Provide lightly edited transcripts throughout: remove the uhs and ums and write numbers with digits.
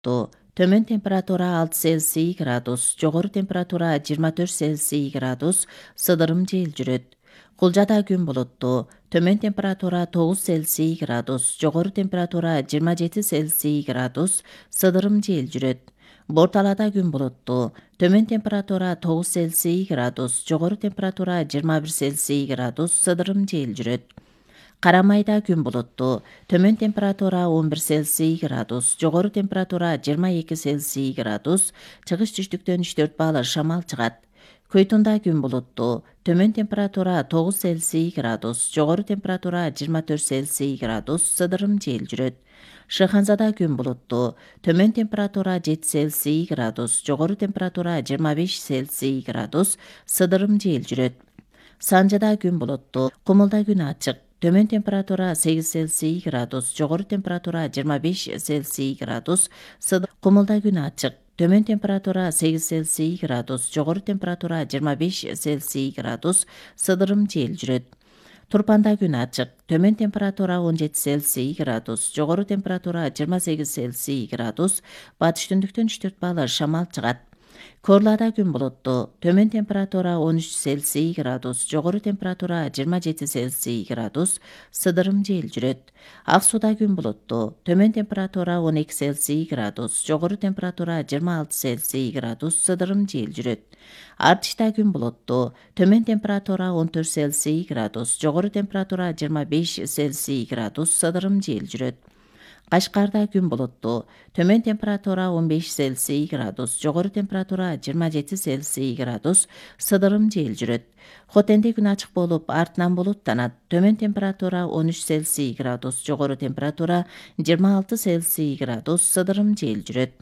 болуттуу. Төмөн температура 6 Цельсий градус, жогору температура 24 Цельсий градус, сыдырым жел жүрөт. Кулжада күн болуттуу. Төмөн температура 9 Цельсий градус, жогору температура 27 Цельсий градус, сыдырым жел жүрөт. Борталада күн болуттуу. Төмөн температура 9 Цельсий градус, жогору температура 21 Цельсий градус, сыдырым жел жүрөт. Карамайда күн болуттуу. Төмөн температура 11 Цельсий градус, жогору температура 22 Цельсий градус, чыгыш түштүктөн 3-4 балыр шамал чыгат. Көйтунда күн болуттуу. Төмөн температура 9 Цельсий градус, жогору температура 24 Цельсий градус, сыдырым жел жүрөт. Шыханзада күн болуттуу. Төмөн температура 7 Цельсий градус, жогору температура 25 Цельсий градус, сыдырым жел жүрөт. Санжада күн болуттуу. Кумулда күн ачык. Төмөн температура 8 Цельсий градус, жогору температура 25 Цельсий градус, Кумулда күн ачык. Төмөн температура 8 Цельсий градус, жогору температура 25 Цельсий градус, сыдырым жел жүрөт. Турпанда күн ачык. Төмөн температура 17 Цельсий градус, жогору температура 28 Цельсий градус, батыш түндүктөн 3-4 балыр шамал чыгат. Корлада күн болуттуу. Төмөн температура 13 Цельсий градус, жогору температура 27 Цельсий градус, сыдырым жел жүрөт. Ак сууда күн болуттуу. Төмөн температура 12 Цельсий градус, жогору температура 26 Цельсий градус, сыдырым жел жүрөт. Артышта күн болуттуу. Төмөн температура 14 Цельсий градус, жогору температура 25 Цельсий градус, сыдырым жел жүрөт. Кашкарда күн болуттуу. Төмөн температура 15 Цельсий градус, жогору температура 27 Цельсий градус, сыдырым жел жүрөт. Хотенде күн ачык болуп, артынан булуттанат. Төмөн температура 13 Цельсий градус, жогору температура 26 Цельсий градус, сыдырым жел жүрөт.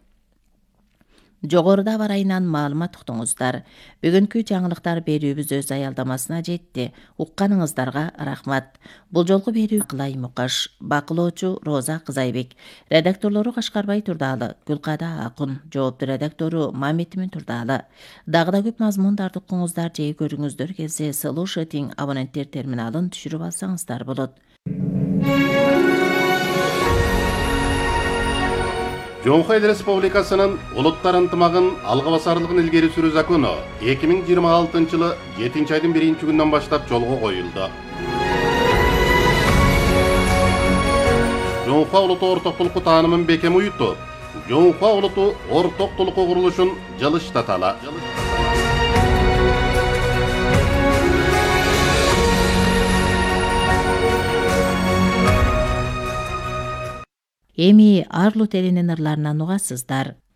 Жогоруда бар айынан маалымат уктуңуздар. Бүгүнкү жаңылыктар берүүбүз өз аялдамасына жетти. Укканыңыздарга рахмат. Бул жолку берүү Кылай Мукаш, бакылоочу Роза Кызайбек, редакторлору Кашкарбай Турдалы, Гүлкада Акун, жоопту редактору Мамитмин Турдалы. Дагы да көп мазмундарды укуңуздар же көрүңүздөр келсе, слушатинг абоненттер терминалын түшүрүп алсаңыздар болот. Жоңхо Эл Республикасынын улуттар ынтымагын алга басарлыгын илгери сүрүү закону 2026 жылы 7 айдын 1 күнүнөн баштап жолго коюлду. Жоңхо улуту ортоктулукку таанымын бекем уютуп, Жоңхо улуту ортоктулукку курулушун жылыштаталы. Эми Арлут элинин ырларынан угасыздар.